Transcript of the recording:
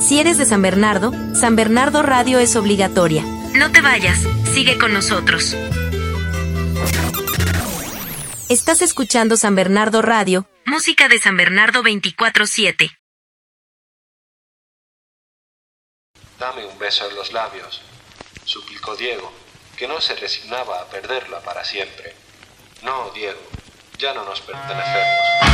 Si eres de San Bernardo Radio es obligatoria. No te vayas, sigue con nosotros. Estás escuchando San Bernardo Radio, música de San Bernardo 24/7. Dame un beso en los labios, suplicó Diego, que no se resignaba a perderla para siempre. No, Diego, ya no nos pertenecemos.